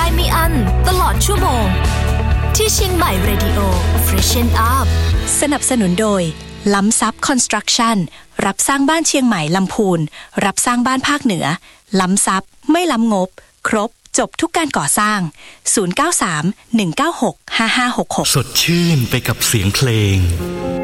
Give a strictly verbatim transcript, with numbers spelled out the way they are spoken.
ไม่อั้นตลอดชั่วโมงที่เชียงใหม่ Radio Freshen Up สนับสนุนโดยล้ำซับคอนสตรักชั่นรับสร้างบ้านเชียงใหม่ลำพูนรับสร้างบ้านภาคเหนือล้ำซับไม่ล้ำงบครบจบทุกการก่อสร้างศูนย์ เก้า สาม หนึ่ง เก้า หก ห้า ห้า หก หกสดชื่นไปกับเสียงเพลง